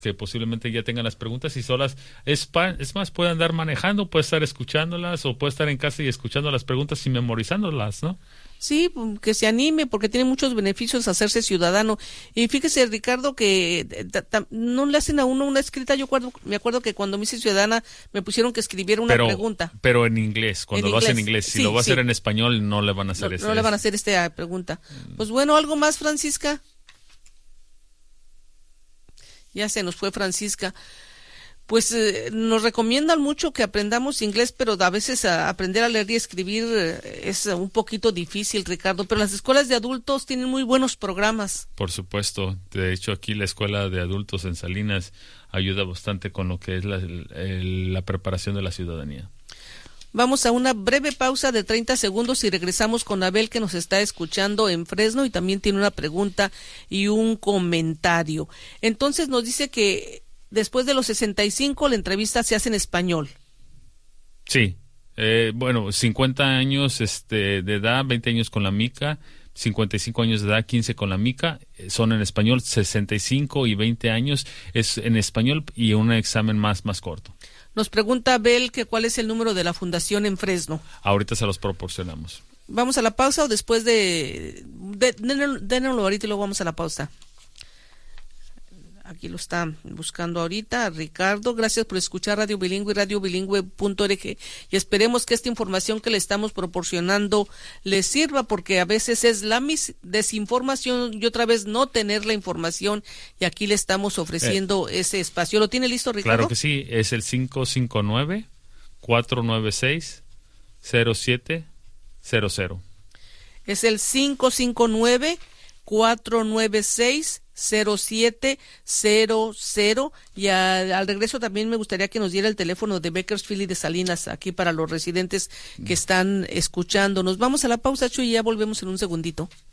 que posiblemente ya tengan las preguntas y solas. Es más, puede andar manejando, puede estar escuchándolas o puede estar en casa y escuchando las preguntas y memorizándolas, ¿no? Sí, que se anime porque tiene muchos beneficios hacerse ciudadano. Y fíjese, Ricardo, que no le hacen a uno una escrita. Me acuerdo que cuando me hice ciudadana me pusieron que escribiera una pregunta. Pero en inglés, cuando lo hace en inglés. Si lo va a hacer en español, no le van a hacer no le van a hacer esta pregunta. Pues bueno, ¿algo más, Francisca? Ya se nos fue Francisca. Pues nos recomiendan mucho que aprendamos inglés, pero a veces aprender a leer y escribir es un poquito difícil, Ricardo. Pero las escuelas de adultos tienen muy buenos programas. Por supuesto. De hecho, aquí la escuela de adultos en Salinas ayuda bastante con lo que es la preparación de la ciudadanía. Vamos a una breve pausa de 30 segundos y regresamos con Abel, que nos está escuchando en Fresno y también tiene una pregunta y un comentario. Entonces nos dice que después de los 65 la entrevista se hace en español. Sí. 50 años de edad, 20 años con la mica, 55 años de edad, 15 con la mica, son en español. 65 y 20 años es en español y un examen más corto. Nos pregunta Abel que cuál es el número de la fundación en Fresno. Ahorita se los proporcionamos. ¿Vamos a la pausa o después dénoslo ahorita y luego vamos a la pausa? Aquí lo está buscando ahorita Ricardo. Gracias por escuchar Radio Bilingüe y radiobilingüe.org, y esperemos que esta información que le estamos proporcionando le sirva, porque a veces es la desinformación y otra vez no tener la información, y aquí le estamos ofreciendo ese espacio. ¿Lo tiene listo, Ricardo? Claro que sí, es el 559-496-0700. Es el 559-496-0700, y al regreso también me gustaría que nos diera el teléfono de Bakersfield y de Salinas, aquí para los residentes que están escuchando. Nos vamos a la pausa, Chuy, y ya volvemos en un segundito.